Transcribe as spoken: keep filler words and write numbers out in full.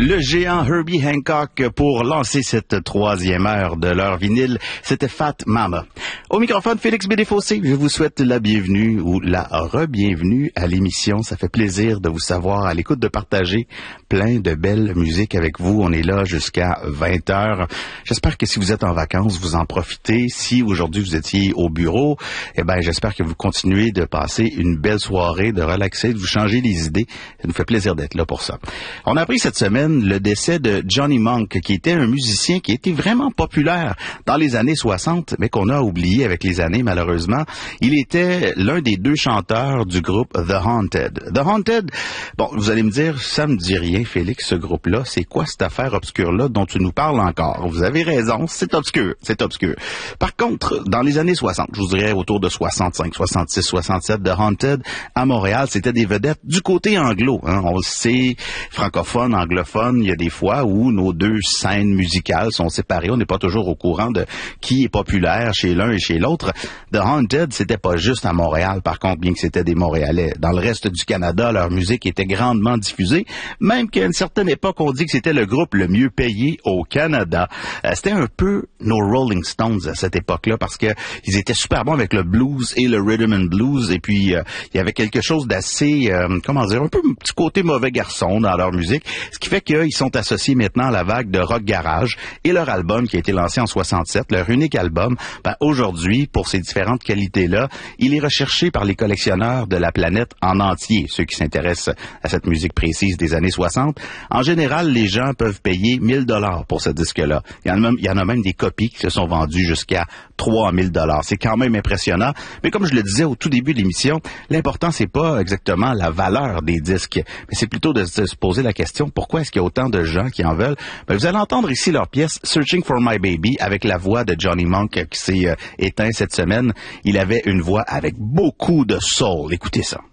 Le géant Herbie Hancock pour lancer cette troisième heure de leur vinyle, c'était Fat Mama. Au microphone, Félix Bédéfossé, je vous souhaite la bienvenue ou la re-bienvenue à l'émission. Ça fait plaisir de vous savoir à l'écoute, de partager plein de belles musiques avec vous. On est là jusqu'à vingt heures. J'espère que si vous êtes en vacances, vous en profitez. Si aujourd'hui vous étiez au bureau, eh ben j'espère que vous continuez de passer une belle soirée, de relaxer, de vous changer les idées. Ça nous fait plaisir d'être là pour ça. On a appris cette semaine le décès de Johnny Monk, qui était un musicien qui était vraiment populaire dans les années soixante, mais qu'on a oublié avec les années, malheureusement. Il était l'un des deux chanteurs du groupe The Haunted. The Haunted, bon, vous allez me dire, ça me dit rien, Félix, ce groupe-là. C'est quoi cette affaire obscure-là dont tu nous parles encore? Vous avez raison, c'est obscur, c'est obscur. Par contre, dans les années soixante, je vous dirais autour de soixante-cinq, soixante-six, soixante-sept, The Haunted, à Montréal, c'était des vedettes du côté anglo. Hein. On le sait, francophone, anglophone, il y a des fois où nos deux scènes musicales sont séparées. On n'est pas toujours au courant de qui est populaire chez l'un et chez l'autre. The Haunted, c'était pas juste à Montréal, par contre, bien que c'était des Montréalais. Dans le reste du Canada, leur musique était grandement diffusée, même qu'à une certaine époque, on dit que c'était le groupe le mieux payé au Canada. Euh, c'était un peu nos Rolling Stones à cette époque-là, parce que ils étaient super bons avec le blues et le rhythm and blues, et puis euh, il y avait quelque chose d'assez, euh, comment dire, un peu un petit côté mauvais garçon dans leur musique, ce qui fait qu'ils sont associés maintenant à la vague de rock garage, et leur album qui a été lancé en soixante-sept, leur unique album, ben, aujourd'hui, pour ces différentes qualités-là, il est recherché par les collectionneurs de la planète en entier, ceux qui s'intéressent à cette musique précise des années soixante. En général, les gens peuvent payer mille dollars pour ce disque-là. Il y en a même, il y en a même des copies qui se sont vendues jusqu'à trois mille dollars. C'est quand même impressionnant. Mais comme je le disais au tout début de l'émission, l'important, c'est pas exactement la valeur des disques, mais c'est plutôt de se poser la question, pourquoi est-ce qu'il y a autant de gens qui en veulent? Ben, vous allez entendre ici leur pièce Searching for My Baby avec la voix de Johnny Monk qui s'est euh, éteint cette semaine. Il avait une voix avec beaucoup de soul. Écoutez ça.